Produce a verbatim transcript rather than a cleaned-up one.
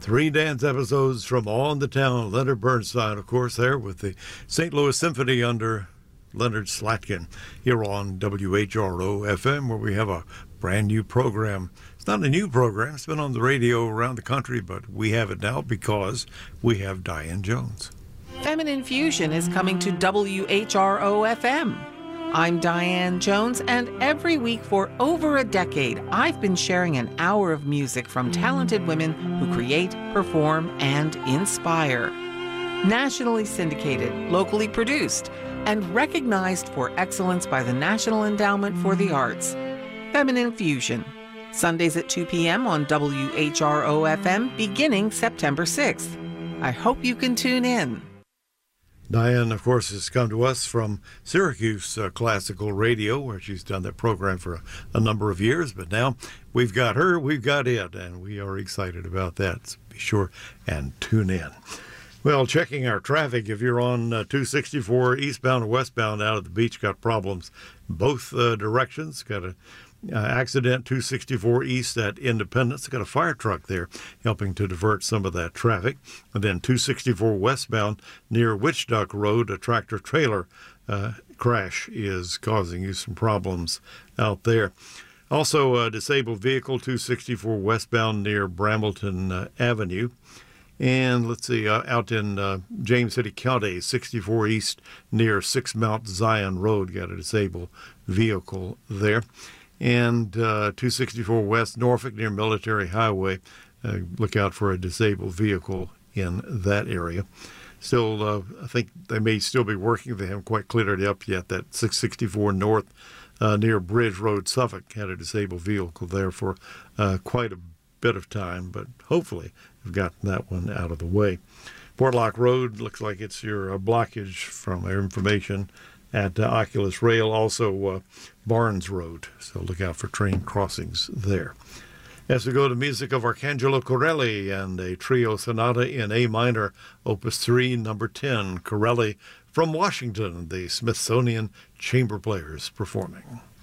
Three dance episodes from On the Town. Leonard Bernstein, of course, there with the Saint Louis Symphony under Leonard Slatkin here on W H R O F M, where we have a brand new program. It's not a new program. It's been on the radio around the country, but we have it now because we have Diane Jones. Feminine Fusion is coming to W H R O F M. I'm Diane Jones, and every week for over a decade, I've been sharing an hour of music from talented women who create, perform, and inspire. Nationally syndicated, locally produced, and recognized for excellence by the National Endowment for the Arts. Feminine Fusion, Sundays at two p.m. on W H R O F M, beginning September sixth. I hope you can tune in. Diane, of course, has come to us from Syracuse uh, Classical Radio, where she's done that program for a, a number of years. But now we've got her, we've got it, and we are excited about that. So be sure and tune in. Well, checking our traffic, if you're on uh, two sixty-four eastbound or westbound out of the beach, got problems both uh, directions. Got a Uh, accident two sixty-four east at Independence. Got a fire truck there helping to divert some of that traffic. And then two sixty-four westbound near Witch Duck Road, a tractor trailer uh, crash is causing you some problems out there. Also, a disabled vehicle two sixty-four westbound near Brambleton uh, Avenue. And let's see, uh, out in uh, James City County, sixty-four east near Six Mount Zion Road, got a disabled vehicle there. And uh, two sixty-four West Norfolk near Military Highway. Uh, look out for a disabled vehicle in that area. Still, uh, I think they may still be working. They haven't quite cleared it up yet. That six sixty-four North uh, near Bridge Road, Suffolk, had a disabled vehicle there for uh, quite a bit of time, but hopefully we've gotten that one out of the way. Portlock Road looks like it's your uh, blockage from our information at uh, Oculus Rail, also uh, Barnes Road. So look out for train crossings there. As we go to music of Arcangelo Corelli and a trio sonata in A minor, Opus three, number ten, Corelli from Washington, the Smithsonian Chamber Players performing.